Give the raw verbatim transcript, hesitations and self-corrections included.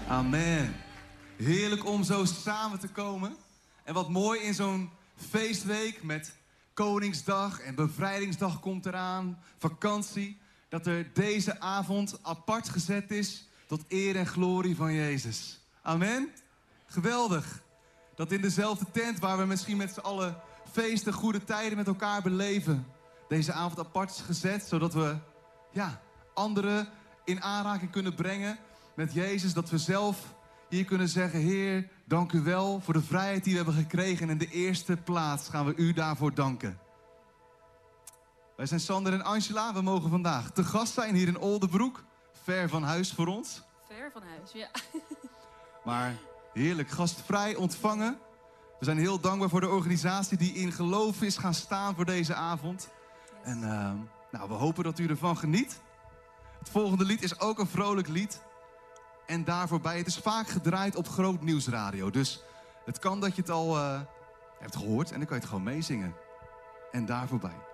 Amen. Heerlijk om zo samen te komen. En wat mooi in zo'n feestweek met Koningsdag en Bevrijdingsdag komt eraan, vakantie, dat er deze avond apart gezet is tot eer en glorie van Jezus. Amen. Geweldig. Dat in dezelfde tent waar we misschien met z'n allen feesten, goede tijden met elkaar beleven, deze avond apart is gezet, zodat we ja, anderen in aanraking kunnen brengen met Jezus. Dat we zelf hier kunnen zeggen: Heer, dank u wel voor de vrijheid die we hebben gekregen. En in de eerste plaats gaan we u daarvoor danken. Wij zijn Sander en Angela. We mogen vandaag te gast zijn hier in Oldebroek. Ver van huis voor ons. Ver van huis, ja. Maar heerlijk gastvrij ontvangen. We zijn heel dankbaar voor de organisatie die in geloof is gaan staan voor deze avond. Yes. En uh, nou, we hopen dat u ervan geniet. Het volgende lied is ook een vrolijk lied. En daarvoorbij, het is vaak gedraaid op Groot Nieuwsradio. Dus het kan dat je het al uh, hebt gehoord en dan kan je het gewoon meezingen. En daarvoorbij.